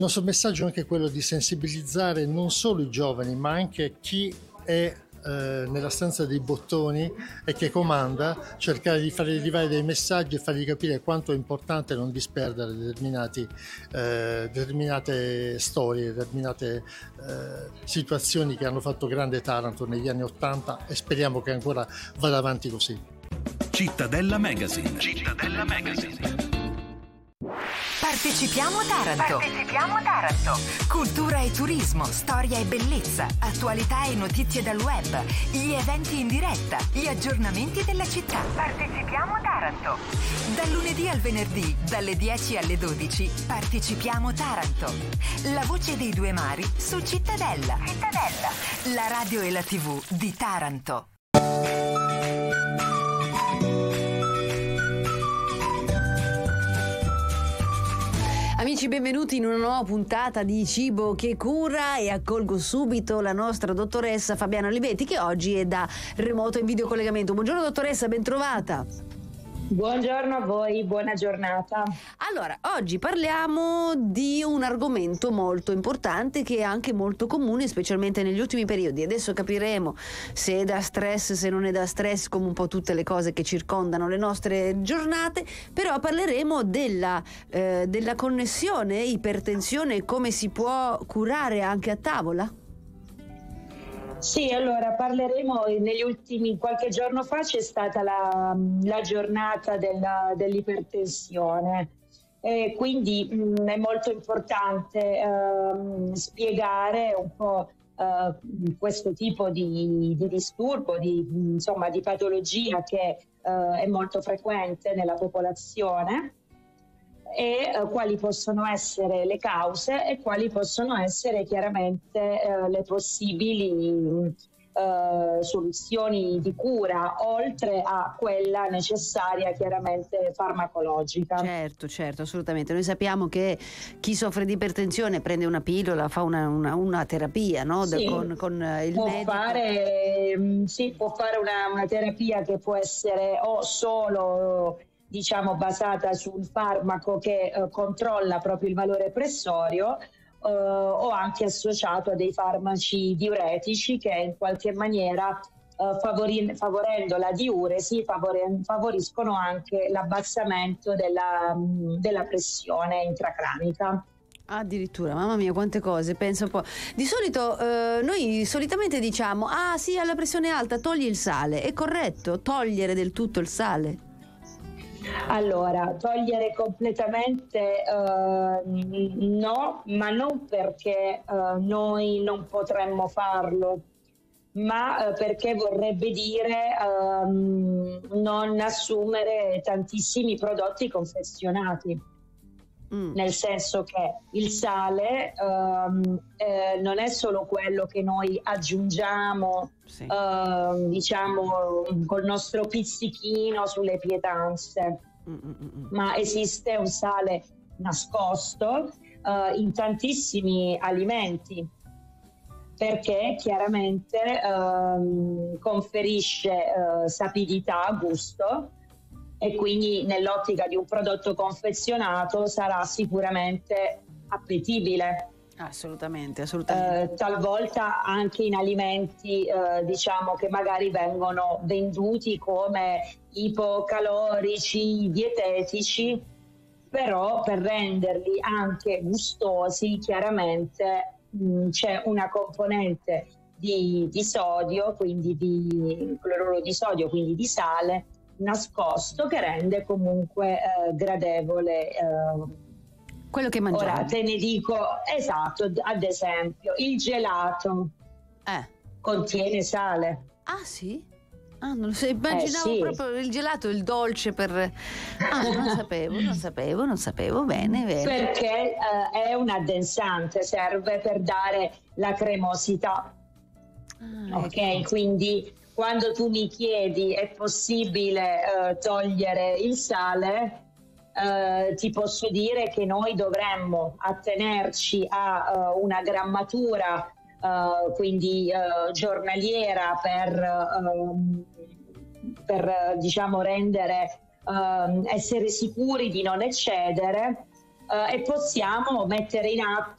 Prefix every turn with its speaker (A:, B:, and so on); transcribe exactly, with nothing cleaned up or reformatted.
A: nostro messaggio è anche quello di sensibilizzare non solo i giovani, ma anche chi è eh, nella stanza dei bottoni e che comanda, cercare di far arrivare dei messaggi e fargli capire quanto è importante non disperdere determinati, eh, determinate storie, determinate eh, situazioni che hanno fatto grande Taranto negli anni Ottanta, e speriamo che ancora vada avanti così.
B: Cittadella Magazine. Cittadella Magazine.
C: Partecipiamo Taranto. Partecipiamo Taranto. Cultura e turismo, storia e bellezza, attualità e notizie dal web, gli eventi in diretta, gli aggiornamenti della città. Partecipiamo Taranto. Dal lunedì al venerdì, dalle dieci alle dodici, Partecipiamo Taranto. La voce dei due mari su Cittadella. Cittadella. La radio e la tivù di Taranto.
D: Amici, benvenuti in una nuova puntata di Cibo che cura, e accolgo subito la nostra dottoressa Fabiana Olivetti, che oggi è da remoto in videocollegamento. Buongiorno dottoressa, ben trovata.
E: Buongiorno a voi, buona giornata.
D: Allora, oggi parliamo di un argomento molto importante che è anche molto comune, specialmente negli ultimi periodi. Adesso capiremo se è da stress, se non è da stress, come un po' tutte le cose che circondano le nostre giornate, però parleremo della, eh, della connessione ipertensione e come si può curare anche a tavola.
E: Sì, allora parleremo, negli ultimi, qualche giorno fa c'è stata la, la giornata della, dell'ipertensione, e quindi mh, è molto importante eh, spiegare un po' eh, questo tipo di, di disturbo, di, insomma, di patologia che eh, è molto frequente nella popolazione, e uh, quali possono essere le cause e quali possono essere chiaramente uh, le possibili uh, soluzioni di cura, oltre a quella necessaria chiaramente farmacologica.
D: Certo, certo, assolutamente. Noi sappiamo che chi soffre di ipertensione prende una pillola, fa una, una, una terapia, no?
E: Sì,
D: con, con il
E: può
D: medico.
E: Fare, sì, può fare una, una terapia che può essere o solo diciamo basata sul farmaco che eh, controlla proprio il valore pressorio, eh, o anche associato a dei farmaci diuretici che in qualche maniera eh, favori- favorendo la diuresi favore- favoriscono anche l'abbassamento della, della pressione intracranica.
D: Addirittura, mamma mia, quante cose, pensa un po'. Di solito eh, noi solitamente diciamo: ah sì, alla pressione alta togli il sale. È corretto togliere del tutto il sale?
E: Allora, togliere completamente eh, no, ma non perché eh, noi non potremmo farlo, ma eh, perché vorrebbe dire ehm, non assumere tantissimi prodotti confezionati. Mm. Nel senso che il sale ehm, eh, non è solo quello che noi aggiungiamo, sì. eh, diciamo, col nostro pizzichino sulle pietanze, Mm-mm. ma esiste un sale nascosto eh, in tantissimi alimenti, perché chiaramente ehm, conferisce eh, sapidità, gusto, e quindi nell'ottica di un prodotto confezionato sarà sicuramente appetibile.
D: Assolutamente, assolutamente.
E: Eh, talvolta anche in alimenti eh, diciamo che magari vengono venduti come ipocalorici, dietetici, però per renderli anche gustosi chiaramente mh, c'è una componente di, di sodio, quindi di cloruro di sodio, quindi di sale nascosto, che rende comunque eh, gradevole eh,
D: quello che mangiamo.
E: Ora te ne dico, esatto, ad esempio il gelato
D: eh.
E: contiene sale.
D: Ah sì? Ah, non lo so, immaginavo
E: eh, sì.
D: proprio il gelato, il dolce per... Ah, non sapevo, non sapevo, non sapevo, bene, bene.
E: Perché eh, è un addensante, serve per dare la cremosità. Ah, ok, ecco. Quindi quando tu mi chiedi è possibile eh, togliere il sale, eh, ti posso dire che noi dovremmo attenerci a uh, una grammatura uh, quindi uh, giornaliera per, uh, per diciamo rendere uh, essere sicuri di non eccedere, uh, e possiamo mettere in atto